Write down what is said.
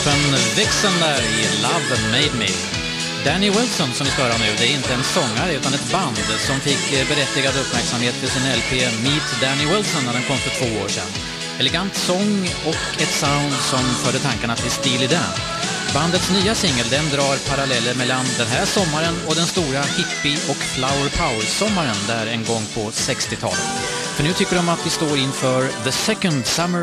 gruppen Vixen där i Love Made Me. Danny Wilson som vi ska höra nu, det är inte en sångare utan ett band som fick berättigad uppmärksamhet för sin LP Meet Danny Wilson när den kom för 2 år sedan. Elegant sång och ett sound som förde tankarna till Steely Dan. Bandets nya singel, den drar paralleller mellan den här sommaren och den stora hippie- och flower power-sommaren där en gång på 60-talet. För nu tycker de att vi står inför The Second Summer